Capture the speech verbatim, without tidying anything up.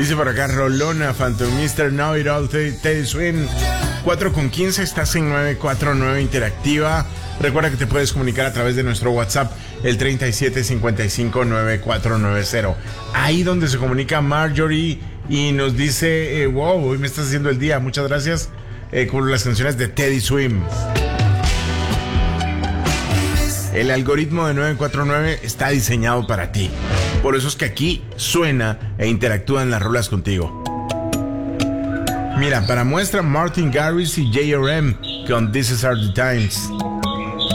Dice por acá, Rolona, Phantom mister Know It All, Teddy Swim. cuatro con quince, estás en nueve cuatro nueve Interactiva. Recuerda que te puedes comunicar a través de nuestro WhatsApp, el treinta y siete cincuenta y cinco noventa y cuatro noventa. Ahí donde se comunica Marjorie y nos dice, eh, wow, hoy me estás haciendo el día. Muchas gracias eh, por las canciones de Teddy Swim. El algoritmo de nueve cuatro nueve está diseñado para ti. Por eso es que aquí suena e interactúan las rolas contigo. Mira, para muestra Martin Garrix y J R M con This Is Are The Times.